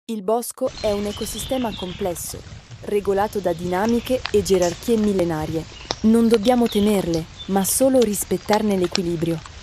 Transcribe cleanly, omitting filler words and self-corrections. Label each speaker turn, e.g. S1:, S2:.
S1: Il bosco è un ecosistema complesso, regolato da dinamiche e gerarchie millenarie. Non dobbiamo temerle, ma solo rispettarne l'equilibrio.